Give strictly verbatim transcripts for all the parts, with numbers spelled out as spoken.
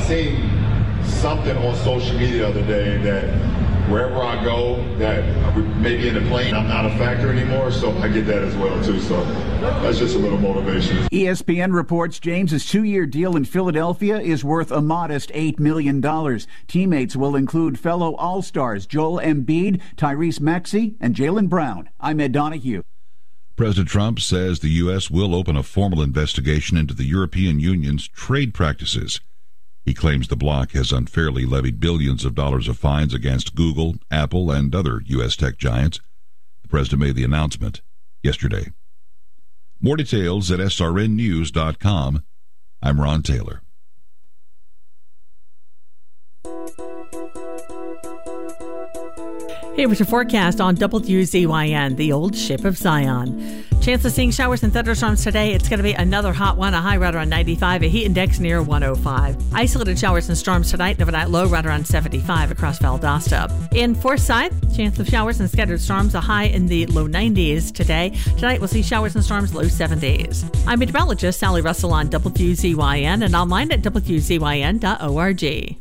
seen something on social media the other day that wherever I go, that maybe in the plane, I'm not a factor anymore, so I get that as well, too. So that's just a little motivation. E S P N reports James's two-year deal in Philadelphia is worth a modest eight million dollars. Teammates will include fellow All-Stars Joel Embiid, Tyrese Maxey, and Jaylen Brown. I'm Ed Donahue. President Trump says the U S will open a formal investigation into the European Union's trade practices. He claims the bloc has unfairly levied billions of dollars of fines against Google, Apple, and other U S tech giants. The president made the announcement yesterday. More details at S R N news dot com. I'm Ron Taylor. Here was your forecast on W Z Y N, the old ship of Zion. Chance of seeing showers and thunderstorms today. It's going to be another hot one, a high right around ninety-five, a heat index near one oh five. Isolated showers and storms tonight, overnight low right around seventy-five across Valdosta. In Forsyth, chance of showers and scattered storms, a high in the low nineties today. Tonight we'll see showers and storms, low seventies. I'm meteorologist Sally Russell on W Z Y N and online at W Z Y N dot org.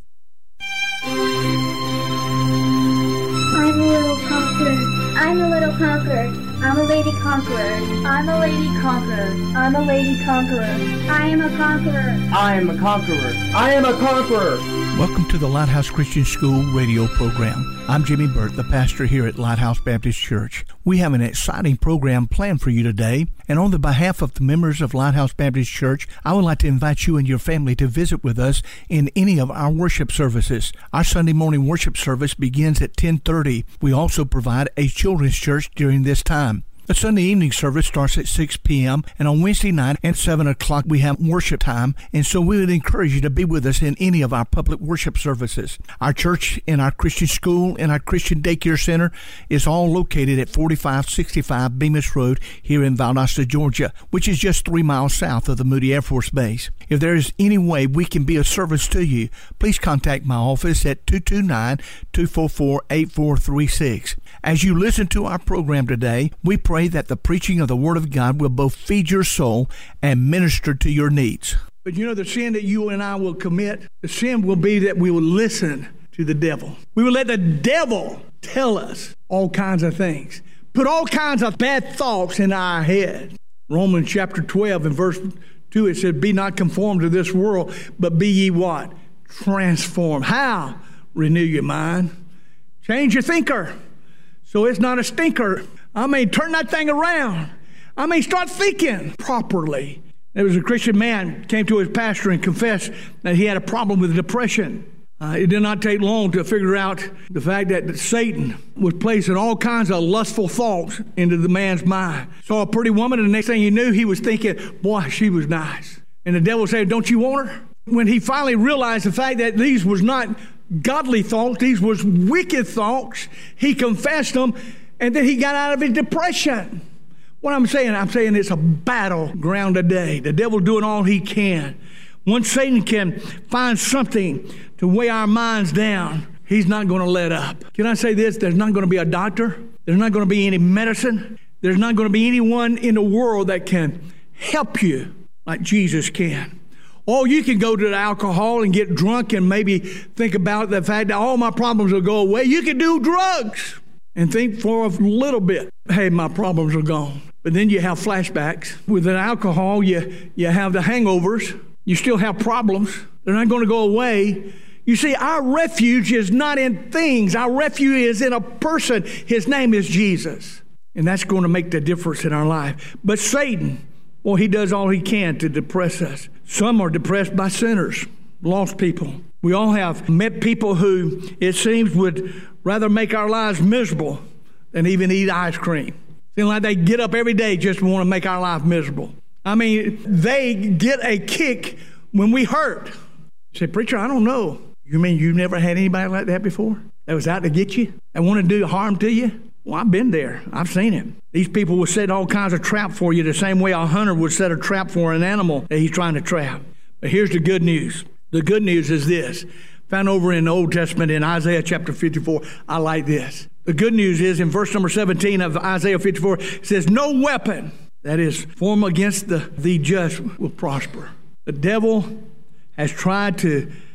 I'm a little conqueror. I'm a little conqueror. I'm a lady conqueror. I'm a lady conqueror. I'm a lady conqueror. I am a conqueror. I am a conqueror. I am a conqueror. Welcome to the Lighthouse Christian School radio program. I'm Jimmy Burt, the pastor here at Lighthouse Baptist Church. We have an exciting program planned for you today, and on the behalf of the members of Lighthouse Baptist Church, I would like to invite you and your family to visit with us in any of our worship services. Our Sunday morning worship service begins at ten thirty. We also provide a children's church during this time. The Sunday evening service starts at six p.m. and on Wednesday night at seven o'clock we have worship time, and so we would encourage you to be with us in any of our public worship services. Our church and our Christian school and our Christian daycare center is all located at forty-five sixty-five Bemis Road here in Valdosta, Georgia, which is just three miles south of the Moody Air Force Base. If there is any way we can be of service to you, please contact my office at two two nine, two four four, eight four three six. As you listen to our program today, we pray that the preaching of the Word of God will both feed your soul and minister to your needs. But you know, the sin that you and I will commit, the sin will be that we will listen to the devil. We will let the devil tell us all kinds of things, put all kinds of bad thoughts in our head. Romans chapter twelve and verse two, it said, be not conformed to this world, but be ye what? Transformed. How? Renew your mind. Change your thinker. So it's not a stinker. I mean, turn that thing around. I mean, start thinking properly. There was a Christian man came to his pastor and confessed that he had a problem with depression. Uh, it did not take long to figure out the fact that Satan was placing all kinds of lustful thoughts into the man's mind. Saw a pretty woman, and the next thing you knew, he was thinking, boy, she was nice. And the devil said, don't you want her? When he finally realized the fact that these was not godly thoughts, these was wicked thoughts, he confessed them, and then he got out of his depression. What I'm saying, I'm saying it's a battleground today. The devil's doing all he can. Once Satan can find something to weigh our minds down, he's not going to let up. Can I say this? There's not going to be a doctor. There's not going to be any medicine. There's not going to be anyone in the world that can help you like Jesus can. Oh, you can go to the alcohol and get drunk and maybe think about the fact that all my problems will go away. You can do drugs and think for a little bit, hey, my problems are gone. But then you have flashbacks. With an alcohol, you, you have the hangovers. You still have problems. They're not going to go away. You see, our refuge is not in things. Our refuge is in a person. His name is Jesus. And that's going to make the difference in our life. But Satan, well, he does all he can to depress us. Some are depressed by sinners, lost people. We all have met people who, it seems, would rather make our lives miserable than even eat ice cream. Seems like they get up every day just to want to make our life miserable. I mean, they get a kick when we hurt. You say, preacher, I don't know. You mean you've never had anybody like that before? That was out to get you? That wanted to do harm to you? Well, I've been there. I've seen it. These people will set all kinds of trap for you the same way a hunter would set a trap for an animal that he's trying to trap. But here's the good news. The good news is this. Found over in the Old Testament in Isaiah chapter fifty-four. I like this. The good news is in verse number seventeen of Isaiah fifty-four, it says, no weapon that is formed against the, the just will prosper. The devil has tried to